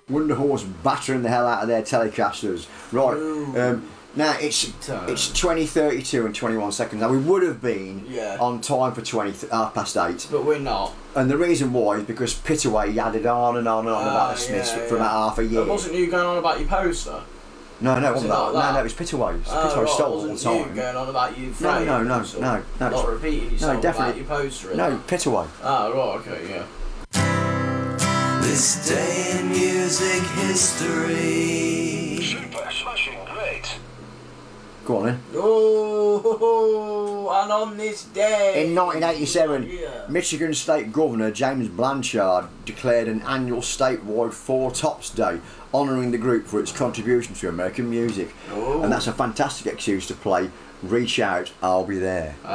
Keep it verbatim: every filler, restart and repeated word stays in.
Wonder Horse battering the hell out of their Telecasters. Right, um, now it's it's twenty thirty-two and twenty-one seconds. Now we would have been yeah. on time for twenty half past eight, but we're not. And the reason why is because Pitaway added on and on and on uh, about the Smiths yeah, for yeah. about half a year. But wasn't you going on about your poster? No, no, it wasn't was it that. that. No, no, it was Pitaway. Oh, Pitaway right, stole all the time. You going on about you? No, no, no, no, no. Not no repeating yourself no, definitely. about your poster. No, Pitaway. Ah, right, okay, yeah. This day in music history. Super smashing great. Go on then. Oh, and on this day. In nineteen eighty-seven, yeah. Michigan State Governor James Blanchard declared an annual statewide Four Tops Day, honouring the group for its contribution to American music. Oh. And that's a fantastic excuse to play Reach Out, I'll Be There.